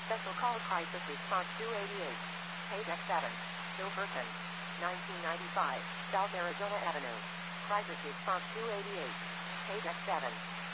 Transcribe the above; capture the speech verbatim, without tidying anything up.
Special call crisis response two eighty-eight. Page X seven. Silverton. nineteen ninety-five. South Arizona Avenue. Crisis response two eighty-eight. Page X seven.